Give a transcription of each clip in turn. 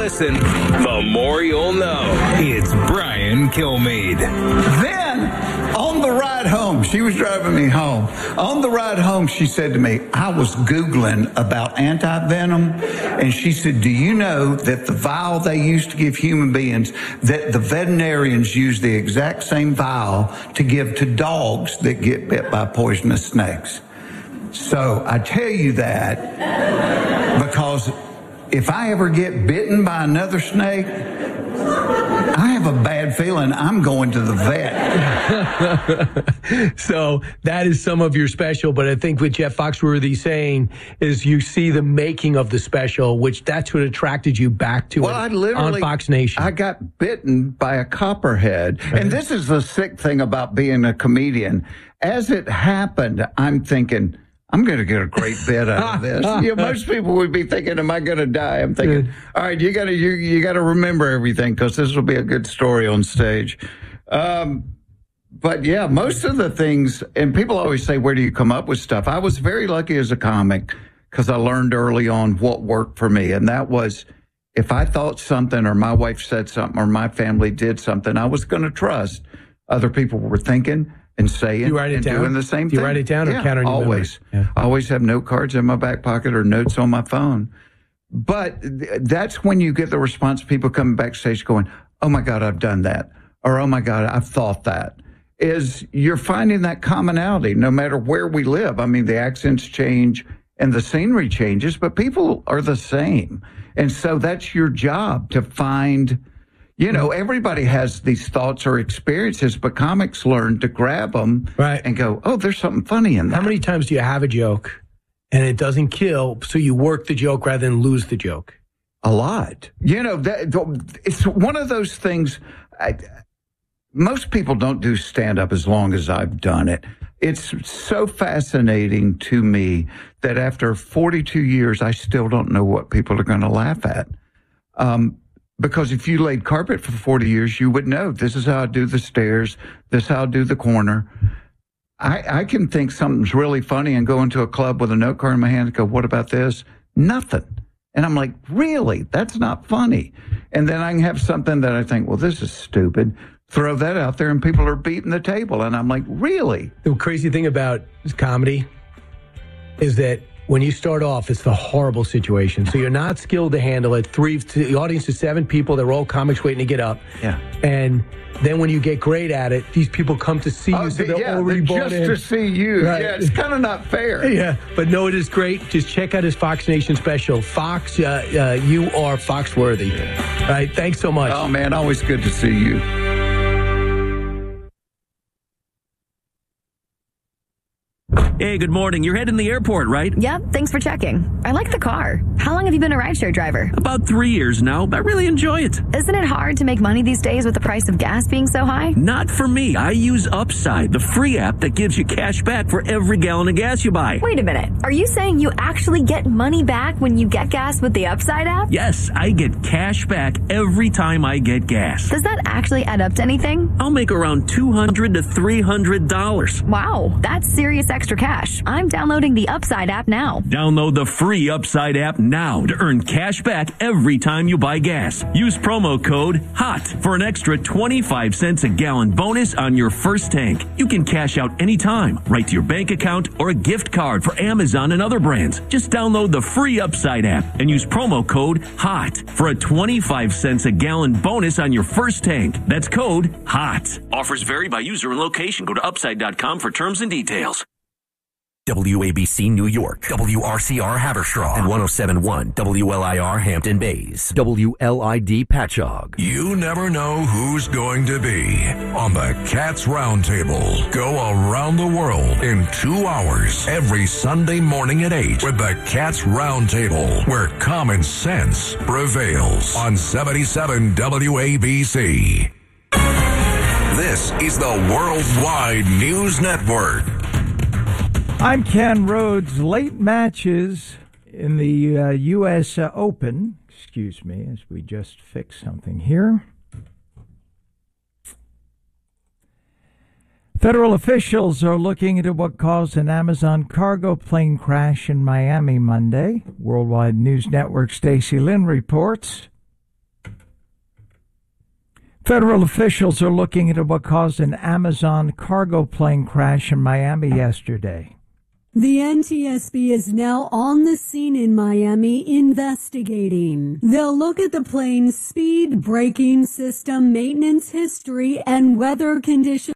listen, the more you'll know. It's Brian Kilmeade. Then, on the ride home, she was driving me home. On the ride home, she said to me, I was Googling about anti-venom, and she said, do you know that the vial they used to give human beings, that the veterinarians use the exact same vial to give to dogs that get bit by poisonous snakes? So I tell you that because if I ever get bitten by another snake, I have a bad feeling I'm going to the vet. So that is some of your special, but I think what Jeff Foxworthy saying is you see the making of the special, which that's what attracted you back to on Fox Nation. I got bitten by a copperhead. Right. And this is the sick thing about being a comedian. As it happened, I'm thinking, I'm going to get a great bit out of this. Most people would be thinking, am I going to die? I'm thinking, all right, you got to remember everything because this will be a good story on stage. But yeah, most of the things, and people always say, where do you come up with stuff? I was very lucky as a comic because I learned early on what worked for me. And that was if I thought something or my wife said something or my family did something, I was going to trust other people were thinking and saying and doing the same thing. Do you write it down or count on your always. Yeah. I always have note cards in my back pocket or notes on my phone. But that's when you get the response, people coming backstage going, oh my God, I've done that. Or, oh my God, I've thought that. Is you're finding that commonality no matter where we live. I mean, the accents change and the scenery changes, but people are the same. And so that's your job to find. Everybody has these thoughts or experiences, but comics learn to grab them and go, oh, there's something funny in that. How many times do you have a joke and it doesn't kill, so you work the joke rather than lose the joke? A lot. It's one of those things. Most people don't do stand-up as long as I've done it. It's so fascinating to me that after 42 years, I still don't know what people are going to laugh at. Because if you laid carpet for 40 years, you would know this is how I do the stairs. This is how I do the corner. I can think something's really funny and go into a club with a note card in my hand and go, what about this? Nothing. And I'm like, really? That's not funny. And then I can have something that I think, well, this is stupid. Throw that out there and people are beating the table. And I'm like, really? The crazy thing about comedy is that when you start off, it's the horrible situation. So you're not skilled to handle it. The audience is 7 people. They're all comics waiting to get up. Yeah. And then when you get great at it, these people come to see you. So they're already bought in. Just to see you. Right. Yeah, it's kind of not fair. Yeah. But no, it is great. Just check out his Fox Nation special. Fox, you are Foxworthy. Yeah. All right. Thanks so much. Oh, man. Always good to see you. Hey, good morning. You're heading to the airport, right? Yep, thanks for checking. I like the car. How long have you been a rideshare driver? About 3 years now. I really enjoy it. Isn't it hard to make money these days with the price of gas being so high? Not for me. I use Upside, the free app that gives you cash back for every gallon of gas you buy. Wait a minute. Are you saying you actually get money back when you get gas with the Upside app? Yes, I get cash back every time I get gas. Does that actually add up to anything? I'll make around $200 to $300. Wow, that's serious extra cash. I'm downloading the Upside app now. Download the free Upside app now to earn cash back every time you buy gas. Use promo code HOT for an extra 25 cents a gallon bonus on your first tank. You can cash out anytime, right to your bank account or a gift card for Amazon and other brands. Just download the free Upside app and use promo code HOT for a 25 cents a gallon bonus on your first tank. That's code HOT. Offers vary by user and location. Go to upside.com for terms and details. WABC New York, WRCR Haverstraw, and 107.1 WLIR Hampton Bays, WLID Patchogue. You never know who's going to be on the Cats Roundtable. Go around the world in 2 hours every Sunday morning at 8 with the Cats Roundtable, where common sense prevails on 77 WABC. This is the Worldwide News Network. I'm Ken Rhodes. Late matches in the U.S. Open. Excuse me, as we just fix something here. Federal officials are looking into what caused an Amazon cargo plane crash in Miami Monday. Worldwide News Network Stacy Lynn reports. Federal officials are looking into what caused an Amazon cargo plane crash in Miami yesterday. The NTSB is now on the scene in Miami investigating. They'll look at the plane's speed, braking system, maintenance history, and weather conditions.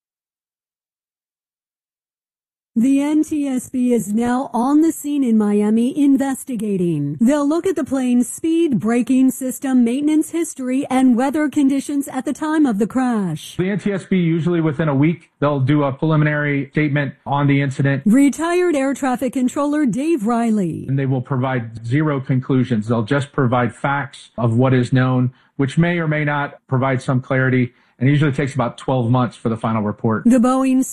The NTSB is now on the scene in Miami investigating. They'll look at the plane's speed, braking system, maintenance history, and weather conditions at the time of the crash. The NTSB usually within a week, they'll do a preliminary statement on the incident. Retired Air Traffic Controller Dave Riley. And they will provide zero conclusions. They'll just provide facts of what is known, which may or may not provide some clarity. And it usually takes about 12 months for the final report. The Boeing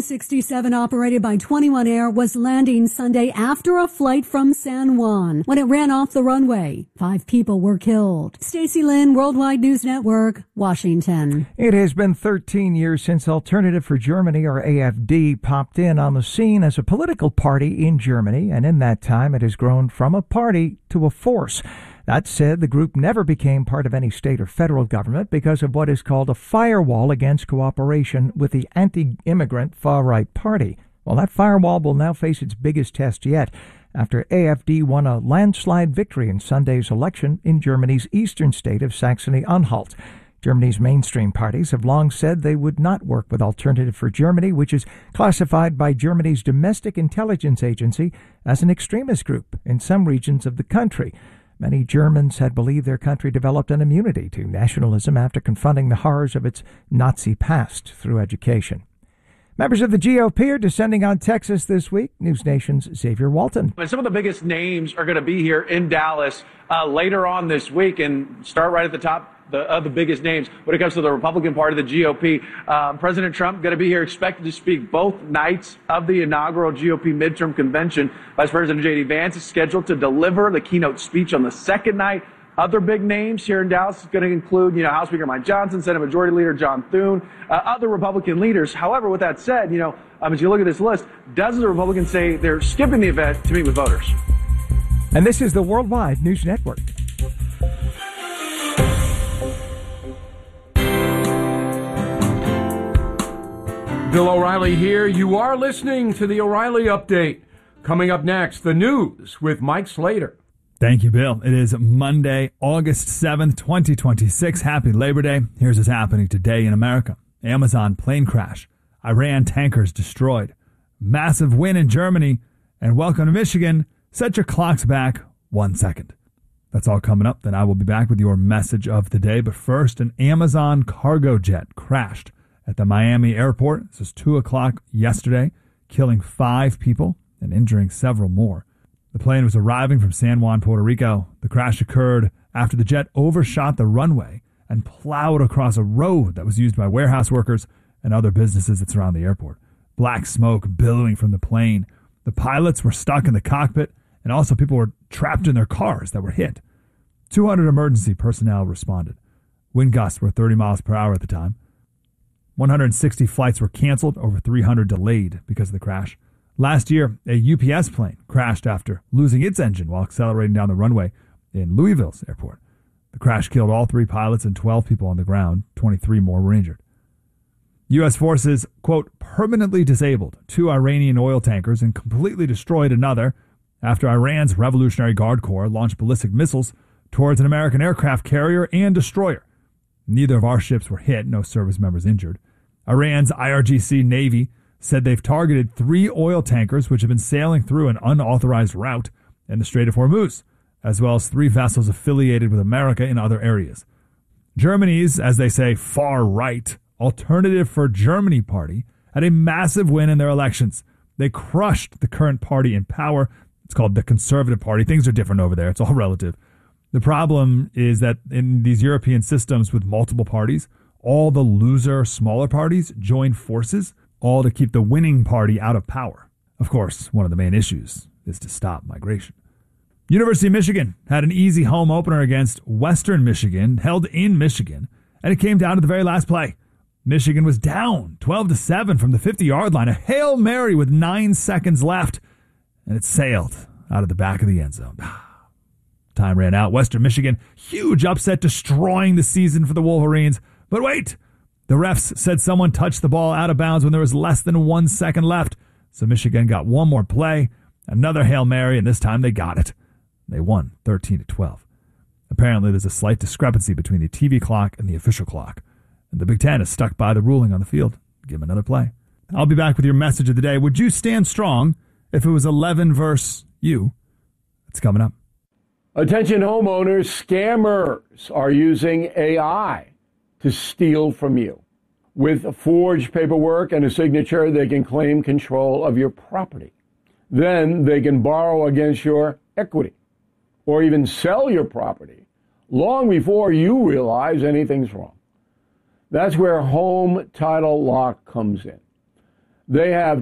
767 operated by 21 Air was landing Sunday after a flight from San Juan. When it ran off the runway, 5 people were killed. Stacey Lynn, Worldwide News Network, Washington. It has been 13 years since Alternative for Germany, or AFD, popped in on the scene as a political party in Germany, and in that time it has grown from a party to a force. That said, the group never became part of any state or federal government because of what is called a firewall against cooperation with the anti-immigrant far-right party. Well, that firewall will now face its biggest test yet after AFD won a landslide victory in Sunday's election in Germany's eastern state of Saxony-Anhalt. Germany's mainstream parties have long said they would not work with Alternative for Germany, which is classified by Germany's domestic intelligence agency as an extremist group in some regions of the country. Many Germans had believed their country developed an immunity to nationalism after confronting the horrors of its Nazi past through education. Members of the GOP are descending on Texas this week. News Nation's Xavier Walton. And some of the biggest names are going to be here in Dallas later on this week, and start right at the top of the biggest names when it comes to the Republican Party, the GOP. President Trump going to be here, expected to speak both nights of the inaugural GOP midterm convention. Vice President J.D. Vance is scheduled to deliver the keynote speech on the second night. Other big names here in Dallas is going to include, House Speaker Mike Johnson, Senate Majority Leader John Thune, other Republican leaders. However, with that said, as you look at this list, dozens of Republicans say they're skipping the event to meet with voters. And this is the Worldwide News Network. Bill O'Reilly here. You are listening to the O'Reilly Update. Coming up next, the news with Mike Slater. Thank you, Bill. It is Monday, August 7th, 2026. Happy Labor Day. Here's what's happening today in America. Amazon plane crash. Iran tankers destroyed. Massive win in Germany. And welcome to Michigan. Set your clocks back 1 second. That's all coming up. Then I will be back with your message of the day. But first, an Amazon cargo jet crashed at the Miami airport. This was 2 o'clock yesterday, killing 5 people and injuring several more. The plane was arriving from San Juan, Puerto Rico. The crash occurred after the jet overshot the runway and plowed across a road that was used by warehouse workers and other businesses that surround the airport. Black smoke billowing from the plane. The pilots were stuck in the cockpit, and also people were trapped in their cars that were hit. 200 emergency personnel responded. Wind gusts were 30 miles per hour at the time. 160 flights were canceled, over 300 delayed because of the crash. Last year, a UPS plane crashed after losing its engine while accelerating down the runway in Louisville's airport. The crash killed all 3 pilots and 12 people on the ground. 23 more were injured. U.S. forces, quote, permanently disabled 2 Iranian oil tankers and completely destroyed another after Iran's Revolutionary Guard Corps launched ballistic missiles towards an American aircraft carrier and destroyer. Neither of our ships were hit, no service members injured. Iran's IRGC Navy said they've targeted 3 oil tankers which have been sailing through an unauthorized route in the Strait of Hormuz, as well as 3 vessels affiliated with America in other areas. Germany's, as they say, far-right Alternative for Germany party had a massive win in their elections. They crushed the current party in power. It's called the Conservative Party. Things are different over there. It's all relative. The problem is that in these European systems with multiple parties, all the loser, smaller parties join forces, all to keep the winning party out of power. Of course, one of the main issues is to stop migration. University of Michigan had an easy home opener against Western Michigan, held in Michigan, and it came down to the very last play. Michigan was down 12-7 from the 50-yard line, a Hail Mary with 9 seconds left, and it sailed out of the back of the end zone. Time ran out. Western Michigan, huge upset, destroying the season for the Wolverines. But wait! The refs said someone touched the ball out of bounds when there was less than 1 second left. So Michigan got one more play, another Hail Mary, and this time they got it. They won 13-12. Apparently, there's a slight discrepancy between the TV clock and the official clock. And the Big Ten is stuck by the ruling on the field. Give them another play. I'll be back with your message of the day. Would you stand strong if it was 11 versus you? It's coming up. Attention homeowners, scammers are using AI to steal from you. With forged paperwork and a signature, they can claim control of your property. Then they can borrow against your equity or even sell your property long before you realize anything's wrong. That's where Home Title Lock comes in. They have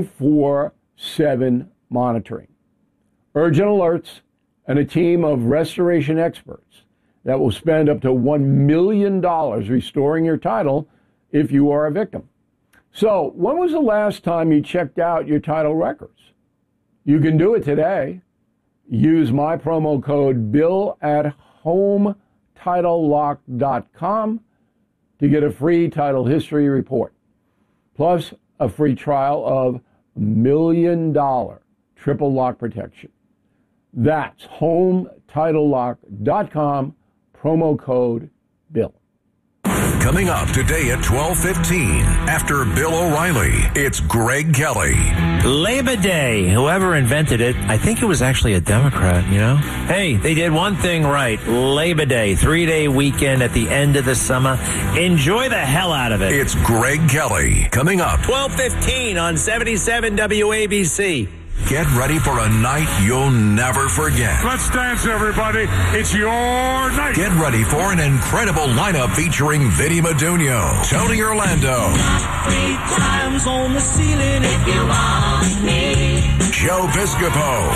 24/7 monitoring, urgent alerts, and a team of restoration experts that will spend up to $1 million restoring your title if you are a victim. So, when was the last time you checked out your title records? You can do it today. Use my promo code BILL at HomeTitleLock.com to get a free title history report, plus a free trial of $1 million triple lock protection. That's HomeTitleLock.com, promo code BILL. Coming up today at 12:15, after Bill O'Reilly, it's Greg Kelly. Labor Day. Whoever invented it, I think it was actually a Democrat, you know? Hey, they did one thing right. Labor Day, 3-day weekend at the end of the summer. Enjoy the hell out of it. It's Greg Kelly. Coming up. 12:15 on 77 WABC. Get ready for a night you'll never forget. Let's dance, everybody. It's your night. Get ready for an incredible lineup featuring Vinny Madunio, Tony Orlando, 3 times on the ceiling if you want me, Joe Piscopo,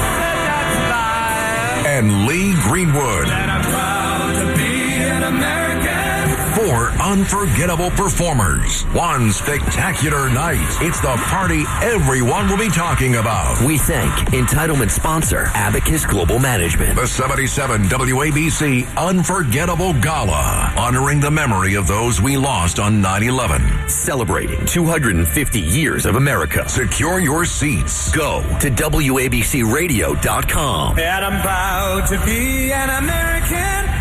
and Lee Greenwood. that I'm proud to be an American. 4 unforgettable performers. 1 spectacular night. It's the party everyone will be talking about. We thank entitlement sponsor Abacus Global Management. The 77 WABC Unforgettable Gala, honoring the memory of those we lost on 9/11. Celebrating 250 years of America. Secure your seats. Go to WABCRadio.com. That I'm proud to be an American.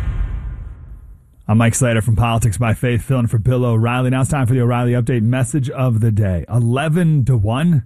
I'm Mike Slater from Politics by Faith, filling for Bill O'Reilly. Now it's time for the O'Reilly Update message of the day. 11-1.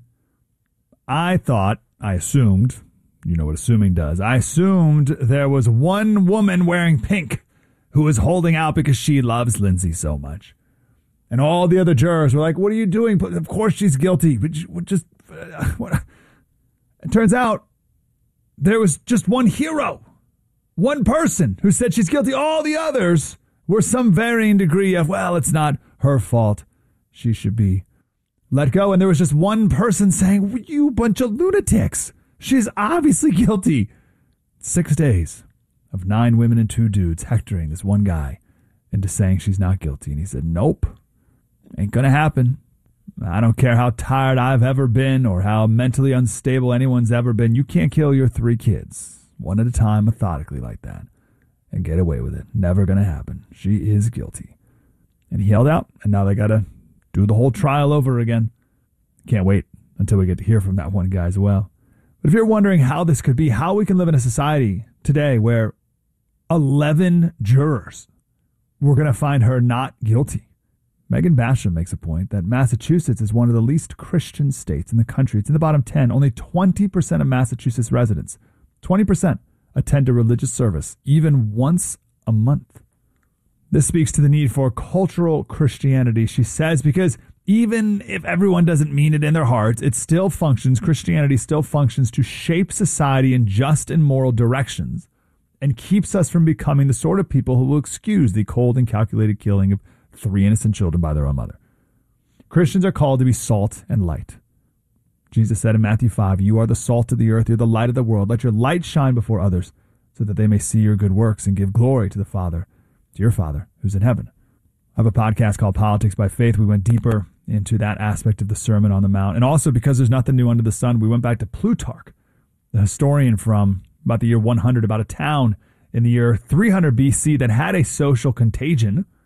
I assumed, you know what assuming does. I assumed there was one woman wearing pink who was holding out because she loves Lindsay so much. And all the other jurors were like, what are you doing? But of course she's guilty. But just, what? It turns out there was just one hero. One person who said she's guilty. All the others were some varying degree of, well, it's not her fault. She should be let go. And there was just one person saying, you bunch of lunatics. She's obviously guilty. 6 days of 9 women and 2 dudes hectoring this one guy into saying she's not guilty. And he said, nope, ain't gonna happen. I don't care how tired I've ever been or how mentally unstable anyone's ever been. You can't kill your 3 kids one at a time, methodically like that, and get away with it. Never going to happen. She is guilty. And he held out, and now they got to do the whole trial over again. Can't wait until we get to hear from that one guy as well. But if you're wondering how this could be, how we can live in a society today where 11 jurors were going to find her not guilty. Megan Basham makes a point that Massachusetts is one of the least Christian states in the country. It's in the bottom 10. Only 20% of Massachusetts residents 20% attend a religious service, even once a month. This speaks to the need for cultural Christianity, she says, because even if everyone doesn't mean it in their hearts, it still functions, Christianity still functions to shape society in just and moral directions and keeps us from becoming the sort of people who will excuse the cold and calculated killing of 3 innocent children by their own mother. Christians are called to be salt and light. Jesus said in Matthew 5, you are the salt of the earth, you're the light of the world. Let your light shine before others so that they may see your good works and give glory to the Father, to your Father who's in heaven. I have a podcast called Politics by Faith. We went deeper into that aspect of the Sermon on the Mount. And also because there's nothing new under the sun, we went back to Plutarch, the historian from about the year 100, about a town in the year 300 BC that had a social contagion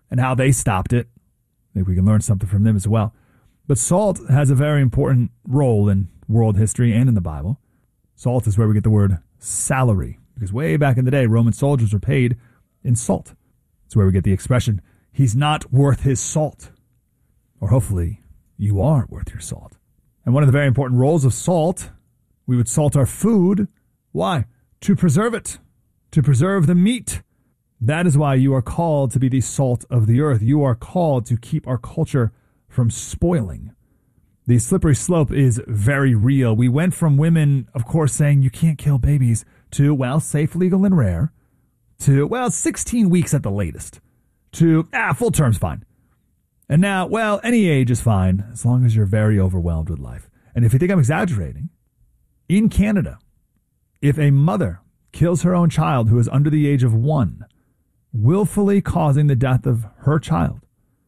and how they stopped it. Maybe we can learn something from them as well. But salt has a very important role in world history and in the Bible. Salt is where we get the word salary, because way back in the day, Roman soldiers were paid in salt. It's where we get the expression, he's not worth his salt. Or hopefully, you are worth your salt. And one of the very important roles of salt, we would salt our food. Why? To preserve it, to preserve the meat. That is why you are called to be the salt of the earth. You are called to keep our culture from spoiling. The slippery slope is very real. We went from women, of course, saying you can't kill babies to, well, safe, legal, and rare, to, well, 16 weeks at the latest, to, full term's fine. And now, well, any age is fine as long as you're very overwhelmed with life. And if you think I'm exaggerating, in Canada, if a mother kills her own child who is under the age of 1, willfully causing the death of her child,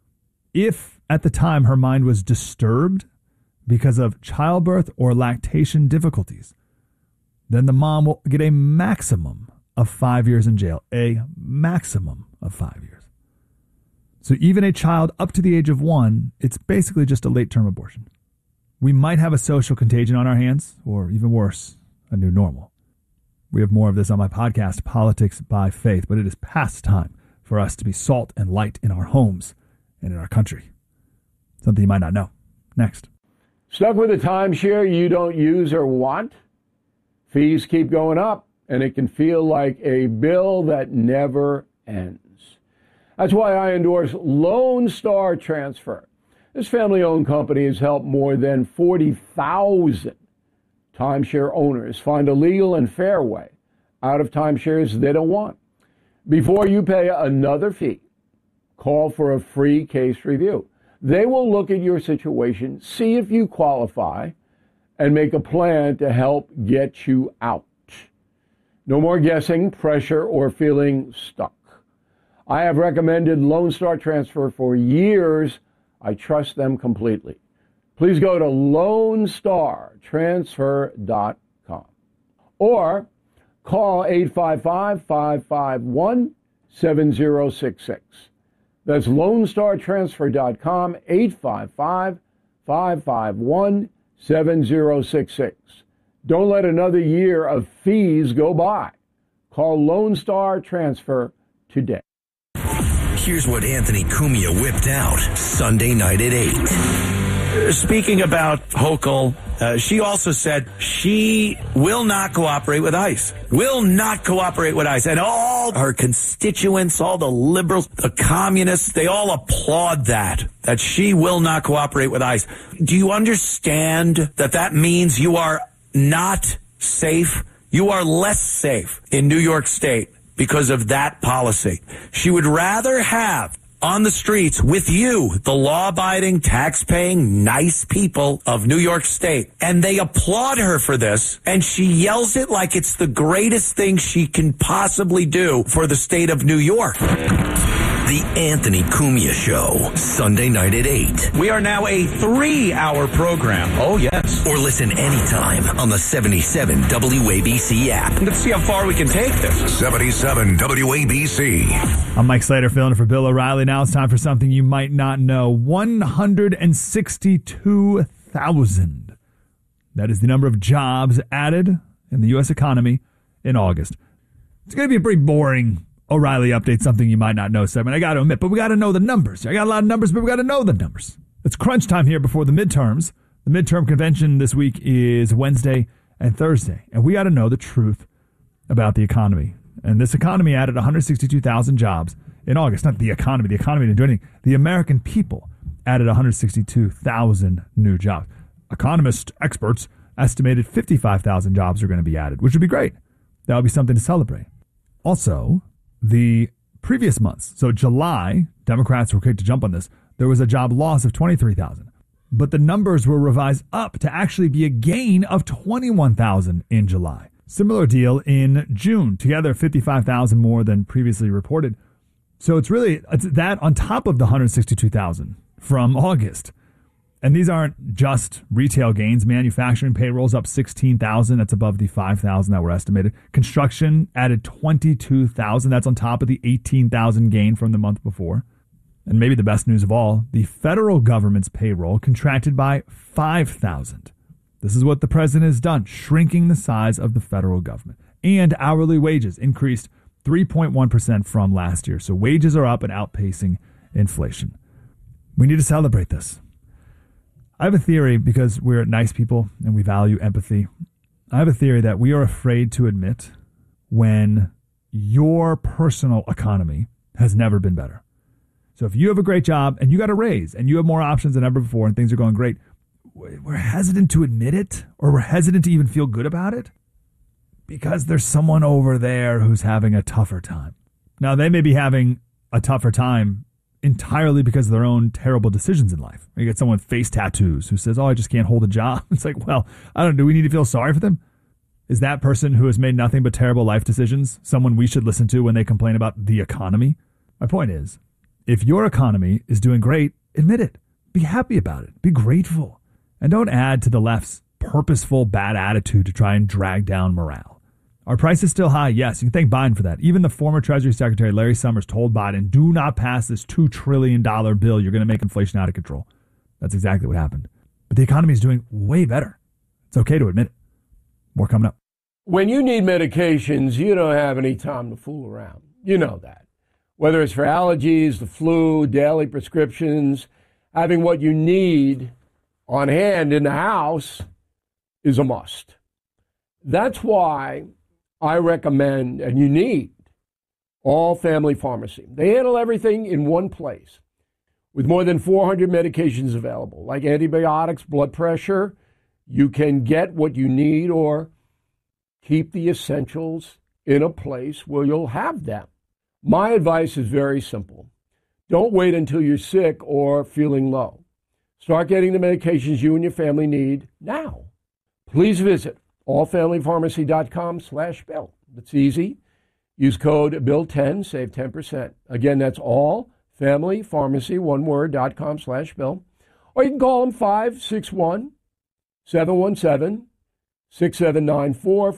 if at the time her mind was disturbed because of childbirth or lactation difficulties, then the mom will get a maximum of 5 years in jail. A maximum of 5 years. So even a child up to the age of 1, it's basically just a late-term abortion. We might have a social contagion on our hands, or even worse, a new normal. We have more of this on my podcast, Politics by Faith, but it is past time for us to be salt and light in our homes and in our country. Something you might not know. Next. Stuck with a timeshare you don't use or want? Fees keep going up, and it can feel like a bill that never ends. That's why I endorse Lone Star Transfer. This family-owned company has helped more than 40,000 timeshare owners find a legal and fair way out of timeshares they don't want. Before you pay another fee, call for a free case review. They will look at your situation, see if you qualify, and make a plan to help get you out. No more guessing, pressure, or feeling stuck. I have recommended Lone Star Transfer for years. I trust them completely. Please go to LoneStarTransfer.com or call 855-551-7066. That's LoneStarTransfer.com, 855-551-7066. Don't let another year of fees go by. Call Lone Star Transfer today. Here's what Anthony Cumia whipped out Sunday night at 8. Speaking about Hochul, she also said she will not cooperate with ICE. Will not cooperate with ICE. And all her constituents, all the liberals, the communists, they all applaud that she will not cooperate with ICE. Do you understand that means you are not safe? You are less safe in New York State because of that policy. She would rather have on the streets with you, the law-abiding, tax-paying, nice people of New York State. And they applaud her for this, and she yells it like it's the greatest thing she can possibly do for the state of New York. The Anthony Cumia Show, Sunday night at 8. We are now a 3-hour program. Oh, yes. Or listen anytime on the 77 WABC app. Let's see how far we can take this. 77 WABC. I'm Mike Slater, filling in for Bill O'Reilly. Now it's time for something you might not know. 162,000. That is the number of jobs added in the U.S. economy in August. It's going to be a pretty boring O'Reilly update, something you might not know segment. I got to admit, but we got to know the numbers. I got a lot of numbers, but we got to know the numbers. It's crunch time here before the midterms. The midterm convention this week is Wednesday and Thursday, and we got to know the truth about the economy. And this economy added 162,000 jobs in August. Not the economy. The economy didn't do anything. The American people added 162,000 new jobs. Economists, experts, estimated 55,000 jobs are going to be added, which would be great. That would be something to celebrate. Also, the previous months, so July, Democrats were quick to jump on this, there was a job loss of 23,000. But the numbers were revised up to actually be a gain of 21,000 in July. Similar deal in June, together 55,000 more than previously reported. So it's that on top of the 162,000 from August. And these aren't just retail gains. Manufacturing payrolls up 16,000. That's above the 5,000 that were estimated. Construction added 22,000. That's on top of the 18,000 gain from the month before. And maybe the best news of all, the federal government's payroll contracted by 5,000. This is what the president has done, shrinking the size of the federal government. And hourly wages increased 3.1% from last year. So wages are up and outpacing inflation. We need to celebrate this. I have a theory, because we're nice people and we value empathy. I have a theory that we are afraid to admit when your personal economy has never been better. So if you have a great job and you got a raise and you have more options than ever before and things are going great, we're hesitant to admit it, or we're hesitant to even feel good about it because there's someone over there who's having a tougher time. Now, they may be having a tougher time entirely because of their own terrible decisions in life. You get someone with face tattoos who says, I just can't hold a job. It's like, well, I don't know. Do we need to feel sorry for them? Is that person who has made nothing but terrible life decisions someone we should listen to when they complain about the economy? My point is, if your economy is doing great, admit it. Be happy about it. Be grateful. And don't add to the left's purposeful bad attitude to try and drag down morale. Our price is still high. Yes, you can thank Biden for that. Even the former Treasury Secretary, Larry Summers, told Biden, do not pass this $2 trillion bill. You're going to make inflation out of control. That's exactly what happened. But the economy is doing way better. It's okay to admit it. More coming up. When you need medications, you don't have any time to fool around. You know that. Whether it's for allergies, the flu, daily prescriptions, having what you need on hand in the house is a must. That's why I recommend, and you need, All Family Pharmacy. They handle everything in one place with more than 400 medications available, like antibiotics, blood pressure. You can get what you need or keep the essentials in a place where you'll have them. My advice is very simple. Don't wait until you're sick or feeling low. Start getting the medications you and your family need now. Please visit allfamilypharmacy.com/Bill. It's easy. Use code BILL10, save 10%. Again, that's allfamilypharmacy, one word, .com/Bill. Or you can call them 561-717-6794,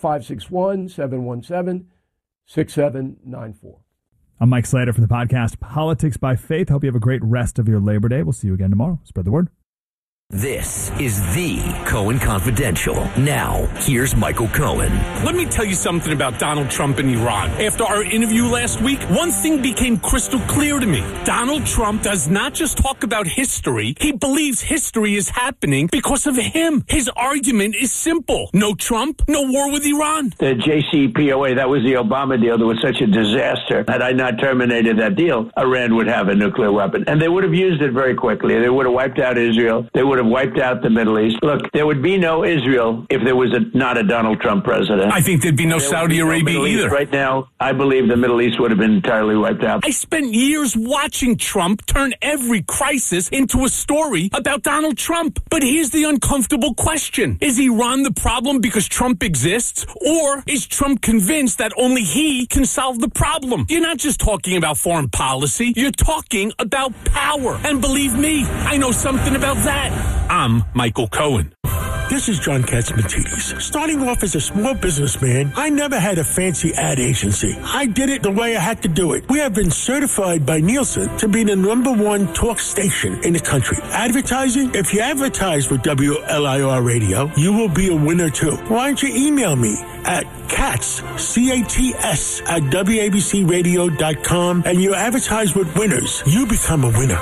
561-717-6794. I'm Mike Slater from the podcast Politics by Faith. Hope you have a great rest of your Labor Day. We'll see you again tomorrow. Spread the word. This is the Cohen Confidential. Now, here's Michael Cohen. Let me tell you something about Donald Trump and Iran. After our interview last week, one thing became crystal clear to me. Donald Trump does not just talk about history. He believes history is happening because of him. His argument is simple. No Trump, no war with Iran. The JCPOA, that was the Obama deal that was such a disaster. Had I not terminated that deal, Iran would have a nuclear weapon. And they would have used it very quickly. They would have wiped out Israel. They would have wiped out the Middle East. Look, there would be no Israel if there was not a Donald Trump president. I think there'd be no Saudi Arabia either. Right now, I believe the Middle East would have been entirely wiped out. I spent years watching Trump turn every crisis into a story about Donald Trump. But here's the uncomfortable question. Is Iran the problem because Trump exists? Or is Trump convinced that only he can solve the problem? You're not just talking about foreign policy. You're talking about power. And believe me, I know something about that. I'm Michael Cohen. This is John Katzmatidis. Starting off as a small businessman, I never had a fancy ad agency. I did it the way I had to do it. We have been certified by Nielsen to be the #1 talk station in the country. Advertising? If you advertise with WLIR Radio, you will be a winner too. Why don't you email me at Katz, C-A-T-S, at WABCRadio.com, and you advertise with winners. You become a winner.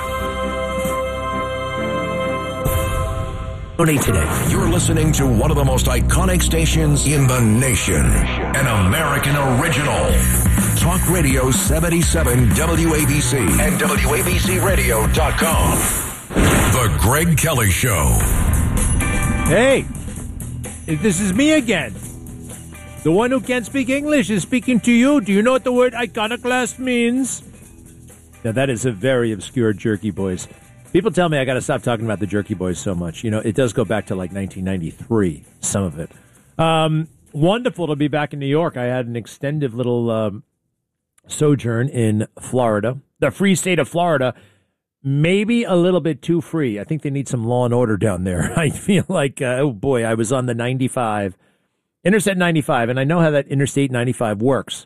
Today. You're listening to one of the most iconic stations in the nation. An American original. Talk Radio 77 WABC and WABCRadio.com. The Greg Kelly Show. Hey, this is me again. The one who can't speak English is speaking to you. Do you know what the word iconoclast means? Now, that is a very obscure Jerky Boys. People tell me I got to stop talking about the Jerky Boys so much. You know, it does go back to like 1993, some of it. Wonderful to be back in New York. I had an extended little sojourn in Florida, the free state of Florida. Maybe a little bit too free. I think they need some law and order down there. I feel like, oh boy, I was on the 95, Interstate 95, and I know how that Interstate 95 works.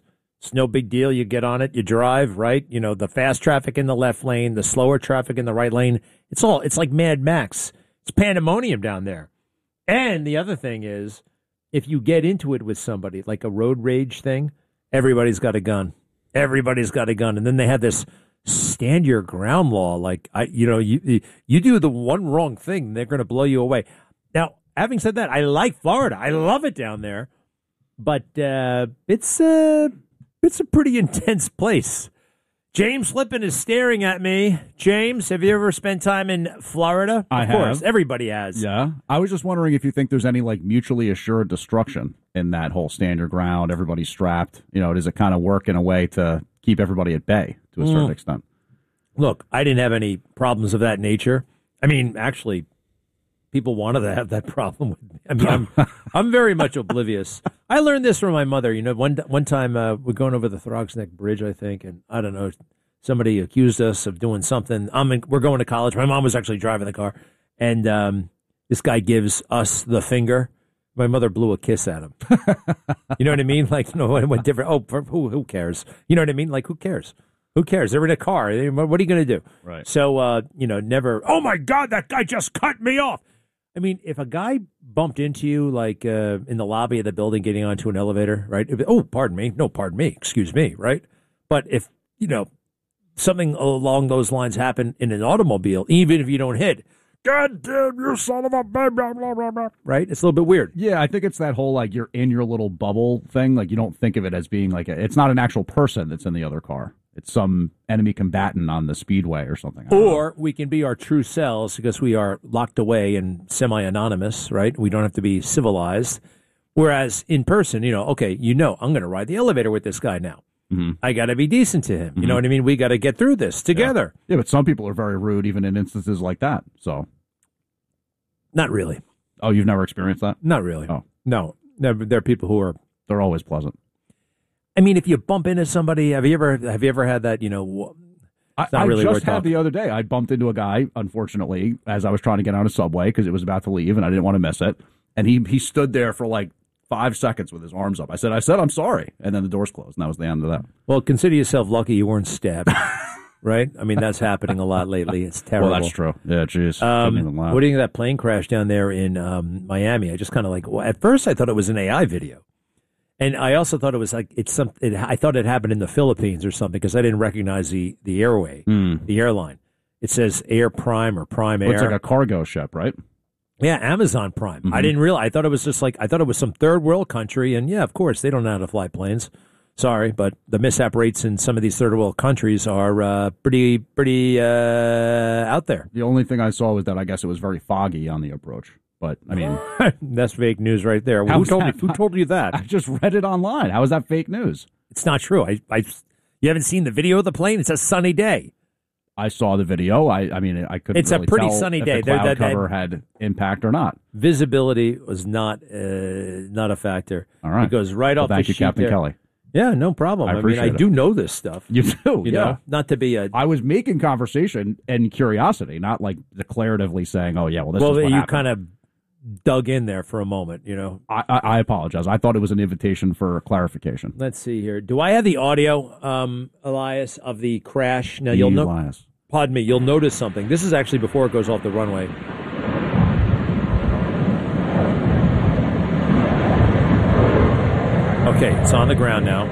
It's no big deal. You get on it, you drive, right? You know, the fast traffic in the left lane, the slower traffic in the right lane. It's like Mad Max. It's pandemonium down there. And the other thing is, if you get into it with somebody, like a road rage thing, everybody's got a gun. Everybody's got a gun. And then they have this stand your ground law. Like, you do the one wrong thing, they're going to blow you away. Now, having said that, I like Florida. I love it down there. But it's a pretty intense place. James Lippin is staring at me. James, have you ever spent time in Florida? I have. Of course, everybody has. Yeah. I was just wondering if you think there's any like mutually assured destruction in that whole stand your ground, everybody's strapped. You know, does it kind of work in a way to keep everybody at bay to a certain extent? Look, I didn't have any problems of that nature. I mean, actually, people wanted to have that problem with me. I mean, I'm very much oblivious. I learned this from my mother. You know, one time we're going over the Throgs Neck Bridge, I think, and I don't know, somebody accused us of doing something. We're going to college. My mom was actually driving the car, and this guy gives us the finger. My mother blew a kiss at him. You know what I mean? Like, you know, what different? Oh, who cares? You know what I mean? Like, who cares? Who cares? They're in a car. What are you going to do? Right. So, never. Oh my God, that guy just cut me off. I mean, if a guy bumped into you, like in the lobby of the building getting onto an elevator, right? Pardon me. No, pardon me. Excuse me, right? But if, something along those lines happened in an automobile, even if you don't hit, God damn, you son of a blah, blah, blah, blah, blah, right? It's a little bit weird. Yeah, I think it's that whole, like, you're in your little bubble thing. Like, you don't think of it as being like, it's not an actual person that's in the other car. It's some enemy combatant on the speedway or something. Or we can be our true selves because we are locked away and semi-anonymous, right? We don't have to be civilized. Whereas in person, I'm going to ride the elevator with this guy now. Mm-hmm. I got to be decent to him. You know what I mean? We got to get through this together. Yeah, but some people are very rude even in instances like that. So, not really. Oh, you've never experienced that? Not really. Oh. No. There are people who are... They're always pleasant. I mean, if you bump into somebody, have you ever had that, I really just had the other day. I bumped into a guy, unfortunately, as I was trying to get on a subway because it was about to leave and I didn't want to miss it. And he stood there for like 5 seconds with his arms up. I said, I'm sorry. And then the doors closed and that was the end of that. Well, consider yourself lucky you weren't stabbed. Right? I mean, that's happening a lot lately. It's terrible. Well, that's true. Yeah, jeez. What do you think of that plane crash down there in Miami? I just kind of at first I thought it was an AI video. And I also thought it was like I thought it happened in the Philippines or something because I didn't recognize the airway, the airline. It says Air Prime or Prime Air. It's like a cargo ship, right? Yeah, Amazon Prime. Mm-hmm. I didn't realize. I thought it was some third world country, and yeah, of course they don't know how to fly planes. Sorry, but the mishap rates in some of these third world countries are pretty out there. The only thing I saw was that I guess it was very foggy on the approach. But, I mean... That's fake news right there. Who told you that? I just read it online. How is that fake news? It's not true. You haven't seen the video of the plane? It's a sunny day. I saw the video. I mean, I couldn't It's a pretty tell sunny if day. the cloud cover had impact or not. Visibility was not a factor. All right. It goes right off the sheet. Thank you, Captain there. Kelly. Yeah, no problem. I mean, I do know this stuff. You do, you know? Not to be a... I was making conversation and curiosity, not like declaratively saying, oh, yeah, well, this is what happened. Well, you kind of dug in there for a moment, I apologize. I thought it was an invitation for clarification. Let's see here. Do I have the audio, Elias, of the crash? Now, Elias. Pardon me, you'll notice something. This is actually before it goes off the runway. Okay, it's on the ground now.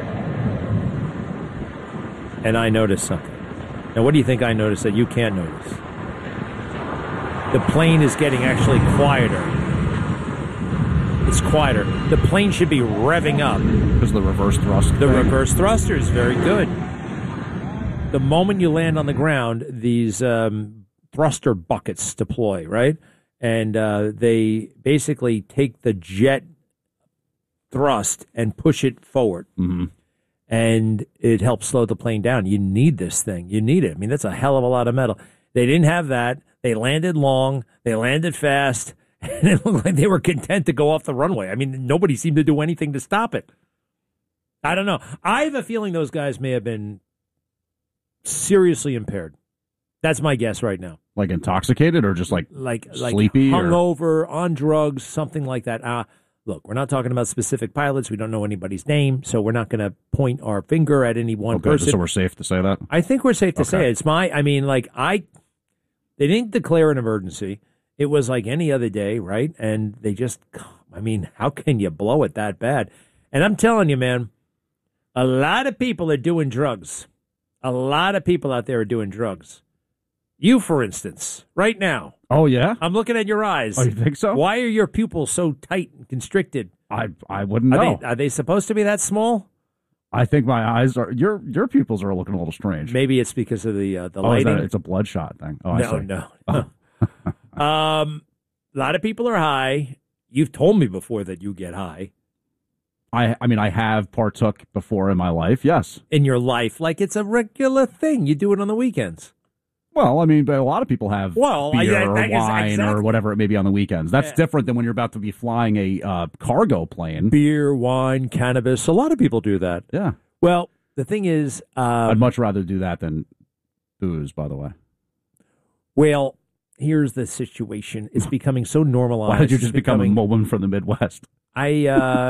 And I noticed something. Now, what do you think I noticed that you can't notice? The plane is getting actually quieter. It's quieter. The plane should be revving up. Because of the reverse thrust. The reverse thruster is very good. The moment you land on the ground, these thruster buckets deploy, right? And they basically take the jet thrust and push it forward. Mm-hmm. And it helps slow the plane down. You need this thing. You need it. I mean, that's a hell of a lot of metal. They didn't have that. They landed long. They landed fast. And it looked like they were content to go off the runway. I mean, nobody seemed to do anything to stop it. I don't know. I have a feeling those guys may have been seriously impaired. That's my guess right now. Like intoxicated or just like sleepy? Hungover, on drugs, something like that. look, we're not talking about specific pilots. We don't know anybody's name, so we're not going to point our finger at any one person. So we're safe to say that? I think we're safe to say it. They didn't declare an emergency. It was like any other day, right? And they just, how can you blow it that bad? And I'm telling you, man, a lot of people are doing drugs. A lot of people out there are doing drugs. You, for instance, right now. Oh, yeah? I'm looking at your eyes. Oh, you think so? Why are your pupils so tight and constricted? I wouldn't know. Are they supposed to be that small? I think my eyes are... Your pupils are looking a little strange. Maybe it's because of the lighting. It's a bloodshot thing. Oh, I see. No. A lot of people are high. You've told me before that you get high. I have partook before in my life, yes. In your life, like it's a regular thing. You do it on the weekends. Well, but a lot of people have beer or wine or whatever it may be on the weekends. That's different than when you're about to be flying a cargo plane. Beer, wine, cannabis. A lot of people do that. Yeah. Well, the thing is... I'd much rather do that than booze, by the way. Well, here's the situation. It's becoming so normalized. Why did you just become a woman from the Midwest? Lay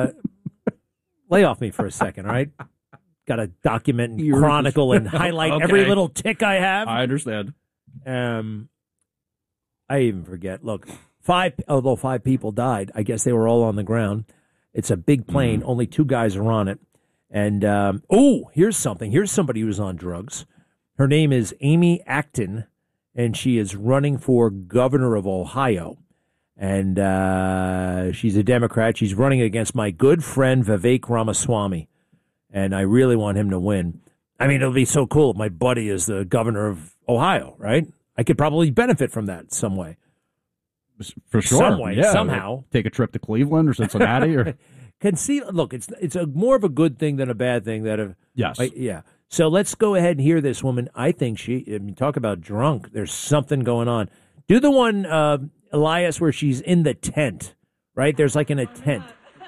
off me for a second, all right? Got to document and chronicle and highlight every little tick I have. I understand. I even forget. Look, although 5 people died, I guess they were all on the ground. It's a big plane. Only 2 guys are on it. And, here's something. Here's somebody who's on drugs. Her name is Amy Acton, and she is running for governor of Ohio. And she's a Democrat. She's running against my good friend Vivek Ramaswamy. And I really want him to win. It'll be so cool if my buddy is the governor of Ohio, right? I could probably benefit from that some way. For sure. Some way, somehow. Take a trip to Cleveland or Cincinnati. Or Look, it's a more of a good thing than a bad thing. Yes. Yeah. So let's go ahead and hear this woman. I think talk about drunk. There's something going on. Do the one, Elias, where she's in the tent, right? There's like in a tent.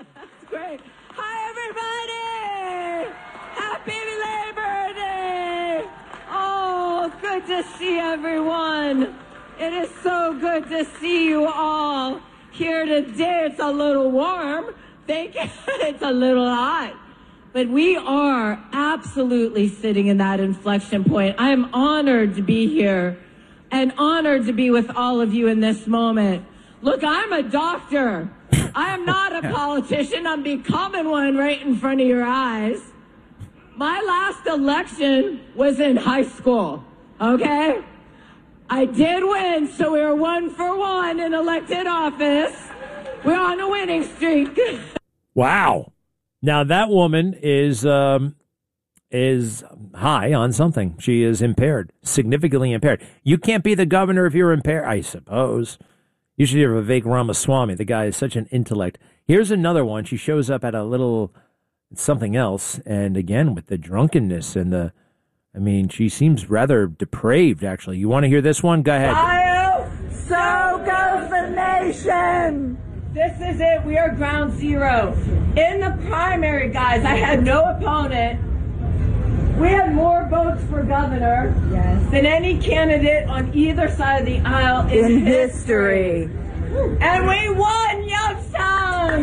Good to see everyone. It is so good to see you all here today. It's a little warm. Thank you. It's a little hot. But we are absolutely sitting in that inflection point. I am honored to be here and honored to be with all of you in this moment. Look, I'm a doctor. I am not a politician. I'm becoming one right in front of your eyes. My last election was in high school. Okay? I did win, so we were 1 for 1 in elected office. We're on a winning streak. Wow. Now that woman is high on something. She is impaired, significantly impaired. You can't be the governor if you're impaired, I suppose. You should hear Vivek Ramaswamy. The guy is such an intellect. Here's another one. She shows up at a little something else, and again with the drunkenness and she seems rather depraved, actually. You want to hear this one? Go ahead. Ohio, so goes the nation. This is it. We are ground zero. In the primary, guys, I had no opponent. We had more votes for governor than any candidate on either side of the aisle in history. And we won Youngstown!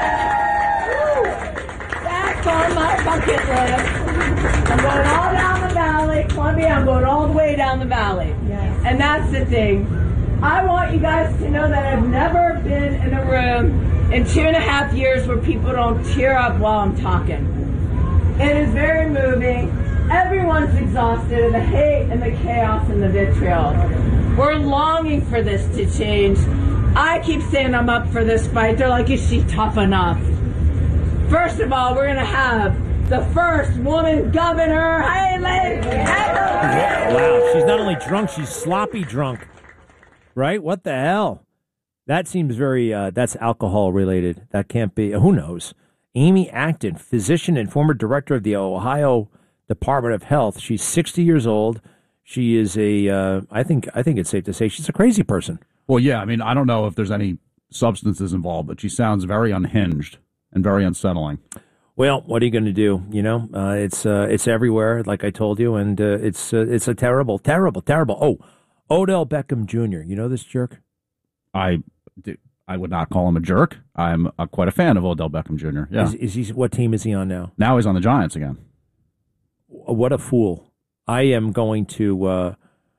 That's on my bucket list. I'm going all down the valley. Columbia, I'm going all the way down the valley. Yes. And that's the thing. I want you guys to know that I've never been in a room in 2.5 years where people don't tear up while I'm talking. It is very moving. Everyone's exhausted of the hate and the chaos and the vitriol. We're longing for this to change. I keep saying I'm up for this fight. They're like, is she tough enough? First of all, we're going to have the first woman governor. Hey, ladies. Wow, she's not only drunk, she's sloppy drunk. Right? What the hell? That seems very, that's alcohol related. That can't be, who knows? Amy Acton, physician and former director of the Ohio Department of Health. She's 60 years old. She is I think it's safe to say she's a crazy person. Well, yeah, I don't know if there's any substances involved, but she sounds very unhinged and very unsettling. Well, what are you going to do? It's everywhere, like I told you, and it's a terrible, terrible, terrible. Oh, Odell Beckham Jr. You know this jerk? I I would not call him a jerk. I'm quite a fan of Odell Beckham Jr. Yeah. Is he? What team is he on now? Now he's on the Giants again. What a fool! I am going to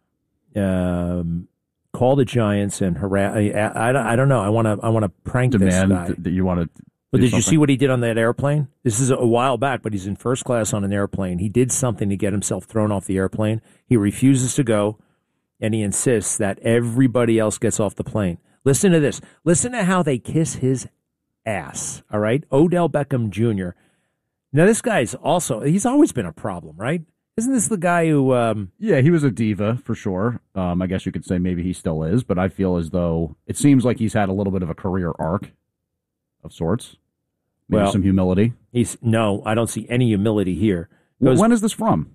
call the Giants and harass. I don't know. I want to prank this guy. That you want to. But did you see what he did on that airplane? This is a while back, but he's in first class on an airplane. He did something to get himself thrown off the airplane. He refuses to go, and he insists that everybody else gets off the plane. Listen to this. Listen to how they kiss his ass, all right? Odell Beckham Jr. Now, this guy's he's always been a problem, right? Isn't this the guy who... Yeah, he was a diva, for sure. I guess you could say maybe he still is, but I feel as though it seems like he's had a little bit of a career arc of sorts. Maybe some humility. No, I don't see any humility here. When is this from?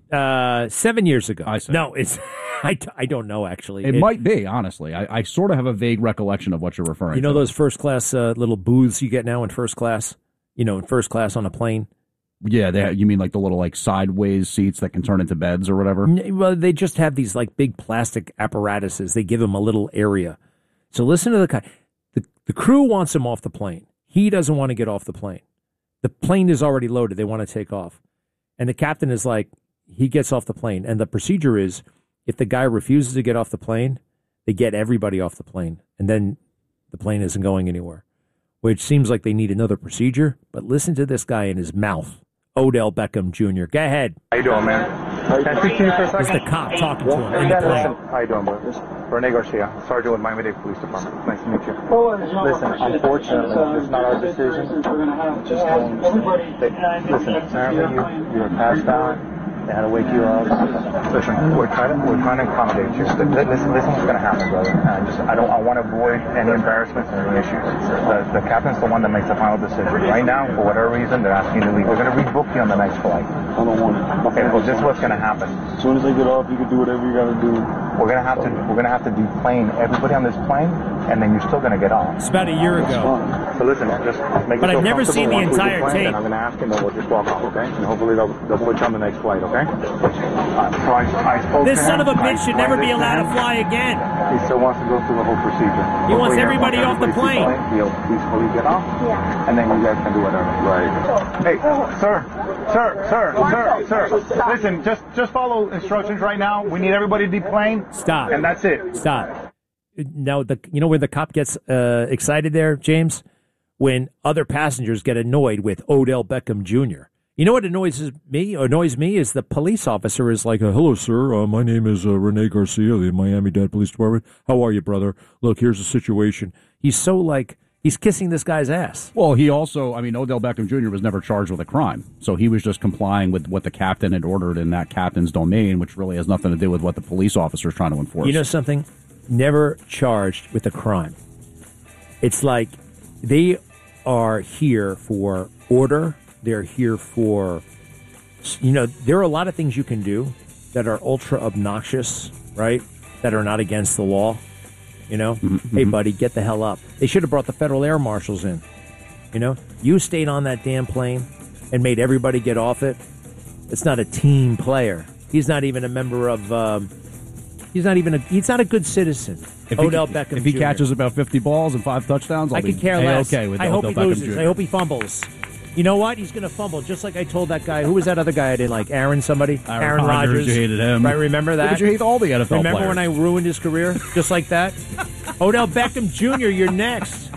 7 years ago. I see. No, it's... I don't know, actually. It might be, honestly. I sort of have a vague recollection of what you're referring to. You know those first-class little booths you get now in first class? You know, in first class on a plane? Yeah, you mean like the little sideways seats that can turn into beds or whatever? Well, they just have these big plastic apparatuses. They give him a little area. So listen to the guy. The crew wants him off the plane. He doesn't want to get off the plane. The plane is already loaded. They want to take off. And the captain is he gets off the plane. And the procedure is, if the guy refuses to get off the plane, they get everybody off the plane. And then the plane isn't going anywhere. Which seems like they need another procedure. But listen to this guy in his mouth. Odell Beckham Jr. Go ahead. How you doing, man? Can I speak to you for a second? It's the cop talking to him in the plane. How you doing, bro? Rene Garcia, Sergeant with Miami-Dade Police Department. Nice to meet you. Listen, unfortunately, it's not our decision. Just listen, apparently you were passed out. They had to wake you up. Listen, we're trying to accommodate you. Listen what's going to happen, brother. I want to avoid any embarrassments and any issues. The captain's the one that makes the final decision. Right now, for whatever reason, they're asking you to leave. We're going to rebook you on the next flight. I don't want it. Okay, well, this is what's going to happen. As soon as I get off, you can do whatever you got to do. We're going to have to deplane everybody on this plane, and then you're still going to get off. It's about a year ago. So listen, just make But I've never seen the entire tape. And I'm going to ask him, and we'll just walk off, okay? And hopefully they'll put you on the next flight, okay? So I spoke This to son him. of a bitch should never be allowed to fly again. He still wants to go through the whole procedure. He wants everybody off the plane. He'll peacefully get off, and then you guys can do whatever. Right. Hey, sir. Listen, just follow instructions right now. We need everybody to deplane. Stop. And that's it. Stop. Now, you know where the cop gets excited there, James? When other passengers get annoyed with Odell Beckham Jr. You know what annoys me is the police officer is like, hello, sir. My name is Rene Garcia, the Miami-Dade Police Department. How are you, brother? Look, here's the situation. He's so he's kissing this guy's ass. Well, he also, Odell Beckham Jr. was never charged with a crime. So he was just complying with what the captain had ordered in that captain's domain, which really has nothing to do with what the police officer is trying to enforce. You know something? Never charged with a crime. It's like they are here for order. They're here for, there are a lot of things you can do that are ultra obnoxious, right? That are not against the law. Hey, buddy, get the hell up. They should have brought the federal air marshals in. You stayed on that damn plane and made everybody get off it. It's not a team player. He's not even a member of, he's not a good citizen. Odell Beckham If he Jr. catches about 50 balls and 5 touchdowns, I could care less. Okay with I hope Odell he Beckham loses. Jr. I hope he fumbles. You know what? He's going to fumble, just like I told that guy. Who was that other guy I didn't like? Aaron Rodgers. You hated him. Right, remember that? But you hate all the NFL players. Remember when I ruined his career? Just like that? Odell Beckham Jr., you're next.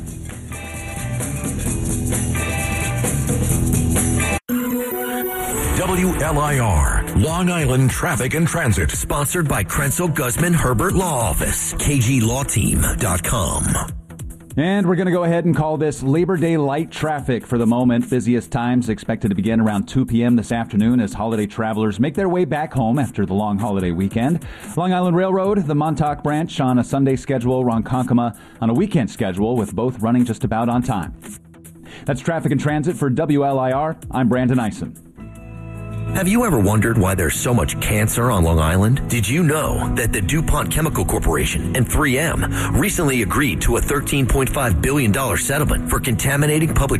WLIR, Long Island Traffic and Transit. Sponsored by Krenzel Guzman Herbert Law Office. KGLawTeam.com. And we're going to go ahead and call this Labor Day light traffic for the moment. Busiest times expected to begin around 2 p.m. this afternoon as holiday travelers make their way back home after the long holiday weekend. Long Island Railroad, the Montauk branch on a Sunday schedule, Ronkonkoma on a weekend schedule, with both running just about on time. That's Traffic and Transit for WLIR. I'm Brandon Eisen. Have you ever wondered why there's so much cancer on Long Island? Did you know that the DuPont Chemical Corporation and 3M recently agreed to a $13.5 billion settlement for contaminating public